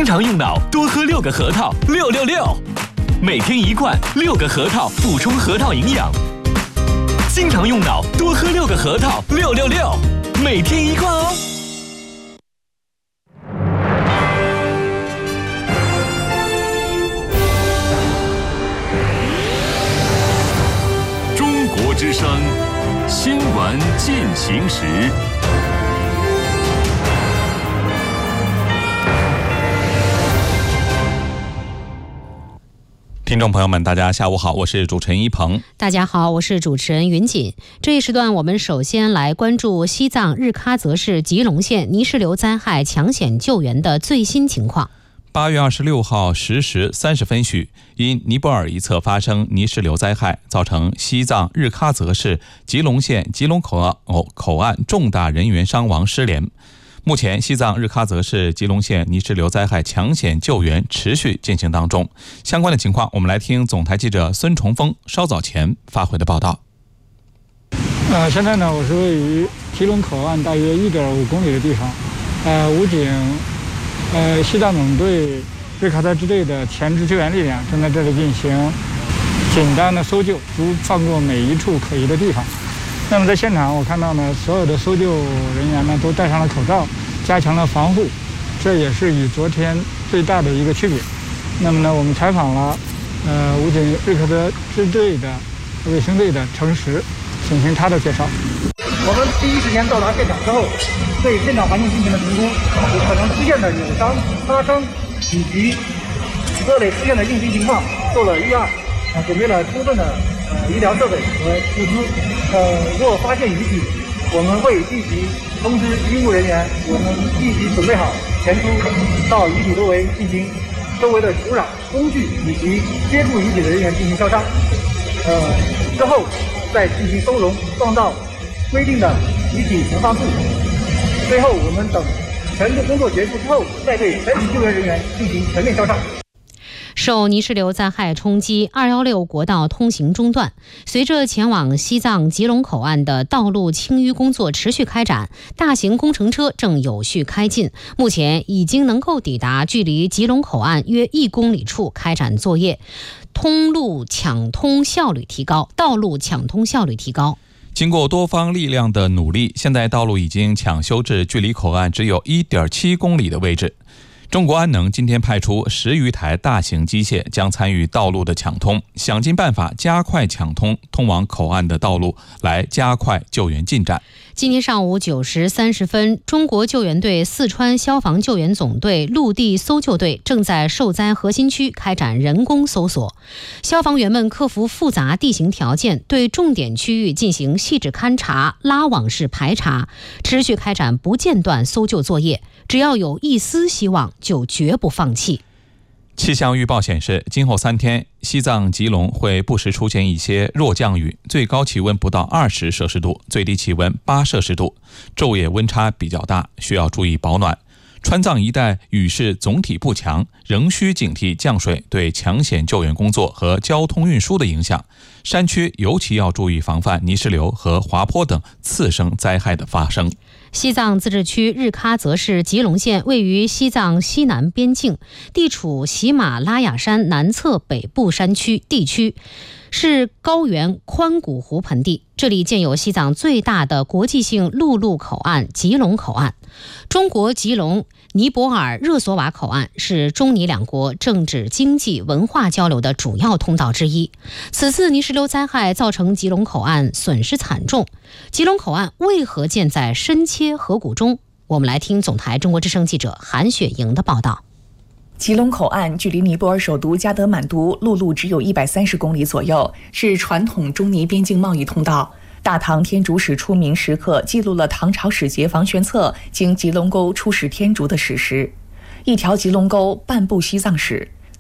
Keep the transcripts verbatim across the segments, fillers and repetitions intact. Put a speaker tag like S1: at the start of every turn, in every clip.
S1: 经常用脑，多喝六个核桃，六六六。每天一罐，六个核桃，补充核桃营养。经常用脑，多喝六个核桃，六六六。每天一罐哦。
S2: 中国之声，新闻进行时。
S3: 听众朋友们，大家下午好，我是主持人一鹏。
S4: 大家好，我是主持人云锦。这一时段我们首先来关注西藏日喀则市吉隆县泥石流灾害抢险救援的最新情况。
S3: 八月二十六号十时三十分许，因尼泊尔一侧发生泥石流灾害，造成西藏日喀则市吉隆县吉隆口岸、哦、口岸重大人员伤亡失联。目前，西藏日喀则市吉隆县泥石流灾害抢险救援持续进行当中。相关的情况，我们来听总台记者孙崇峰稍早前发回的报道。
S5: 呃，现在呢，我是位于吉隆口岸大约一点五公里的地方。呃，武警、呃西藏总队、日喀则支队的前置救援力量正在这里进行简单的搜救，不放过每一处可疑的地方。那么在现场，我看到呢，所有的搜救人员呢都戴上了口罩，加强了防护，这也是与昨天最大的一个区别。那么呢，我们采访了呃武警日喀则支队的卫生队的程实，请听他的介绍。
S6: 我们第一时间到达现场之后，对现场环境进行了评估，有可能出现的有伤、发生以及各类出现的应急情况做了预案，啊，准备了充分的呃医疗设备和物资。呃，若发现遗体，我们会立即通知医务人员，我们立即准备好前出到遗体周围进行周围的土壤、工具以及接触遗体的人员进行消杀。呃，之后再进行收容，放到规定的遗体存放处。最后，我们等全部工作结束之后，再对全体救援人员进行全面消杀。
S4: 受泥石流灾害冲击，二一六国道通行中断。随着前往西藏吉隆口岸的道路清淤工作持续开展，大型工程车正有序开进，目前已经能够抵达距离吉隆口岸约一公里处开展作业，通路抢通效率提高，道路抢通效率提高。
S3: 经过多方力量的努力，现在道路已经抢修至距离口岸只有 一点七公里的位置。中国安能今天派出十余台大型机械，将参与道路的抢通，想尽办法加快抢通通往口岸的道路，来加快救援进展。
S4: 今天上午九时三十分，中国救援队四川消防救援总队陆地搜救队正在受灾核心区开展人工搜索。消防员们克服复杂地形条件，对重点区域进行细致勘察、拉网式排查，持续开展不间断搜救作业。只要有一丝希望，就绝不放弃。
S3: 气象预报显示，今后三天，西藏吉隆会不时出现一些弱降雨，最高气温不到二十摄氏度，最低气温八摄氏度，昼夜温差比较大，需要注意保暖。川藏一带雨势总体不强，仍需警惕降水对抢险救援工作和交通运输的影响。山区尤其要注意防范泥石流和滑坡等次生灾害的发生。
S4: 西藏自治区日喀则市吉隆县位于西藏西南边境，地处喜马拉雅山南侧北部山区地区，是高原宽谷湖盆地。这里建有西藏最大的国际性陆路口岸吉隆口岸。中国吉隆尼泊尔热索瓦口岸是中尼两国政治、经济、文化交流的主要通道之一。此次泥石流灾害造成吉隆口岸损失惨重，吉隆口岸为何建在深切河谷中？我们来听总台中国之声记者韩雪莹的报道。
S7: 吉隆口岸距离尼泊尔首都加德满都陆路只有一百三十公里左右，是传统中尼边境贸易通道。大唐天竺史出名时刻记录了唐朝使节房玄策经吉隆沟出使天竺的史实。一条吉隆沟，半部西藏史。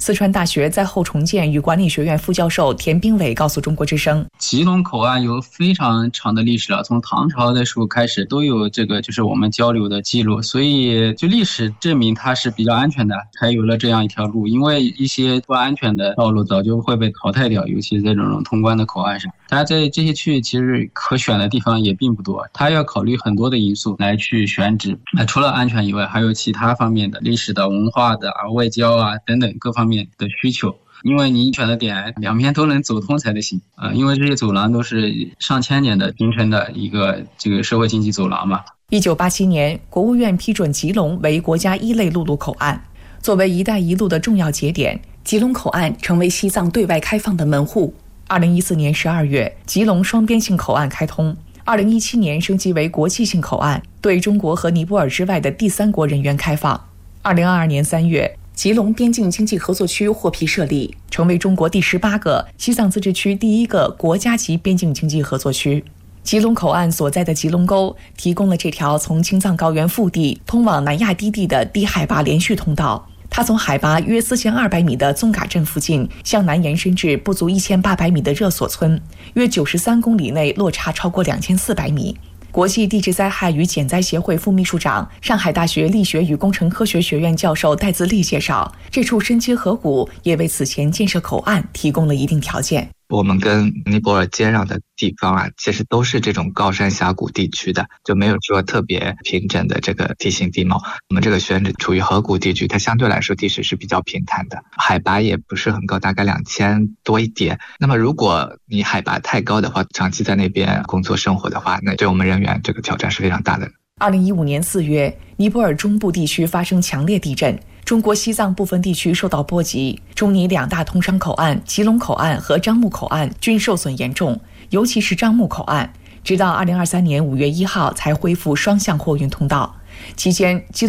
S7: 四川大学灾后重建与管理学院副教授田兵伟告诉中国之声，
S8: 吉隆口岸有非常长的历史了，从唐朝的时候开始都有这个就是我们交流的记录，所以就历史证明它是比较安全的，才有了这样一条路。因为一些不安全的道路早就会被淘汰掉，尤其在这种通关的口岸上，它在这些区域其实可选的地方也并不多，它要考虑很多的因素来去选址。那除了安全以外，还有其他方面的历史的、文化的啊、外交啊等等各方面的需求，因为你选的点两边都能走通才得行啊、呃，因为这些走廊都是上千年的形成的一个这个社会经济走廊嘛。
S7: 一九八七年，国务院批准吉隆为国家一类陆路口岸，作为“一带一路”的重要节点，吉隆口岸成为西藏对外开放的门户。二零一四年十二月，吉隆双边性口岸开通。二零一七年升级为国际性口岸，对中国和尼泊尔之外的第三国人员开放。二零二二年三月，吉隆边境经济合作区获批设立，成为中国第十八个、西藏自治区第一个国家级边境经济合作区。吉隆口岸所在的吉隆沟提供了这条从青藏高原腹地通往南亚低地的低海拔连续通道。它从海拔约四千二百米的宗嘎镇附近向南延伸至不足一千八百米的热索村，约九十三公里内落差超过两千四百米。国际地质灾害与减灾协会副秘书长、上海大学力学与工程科学学院教授戴自立介绍，这处深切河谷也为此前建设口岸提供了一定条件。
S9: 我们跟尼泊尔接壤的地方啊，其实都是这种高山峡谷地区的，就没有说特别平整的这个地形地貌。我们这个选址处于河谷地区，它相对来说地势是比较平坦的，海拔也不是很高，大概两千多一点。那么如果你海拔太高的话，长期在那边工作生活的话，那对我们人员这个挑战是非常大的。
S7: 二零一五年四月，尼泊尔中部地区发生强烈地震，中国西藏部分地区受到波及，中尼两大通商口岸吉隆口岸和樟木口岸均受损严重，尤其是樟木口岸，直到二零二三年五月一号才恢复双向货运通道。期间，吉隆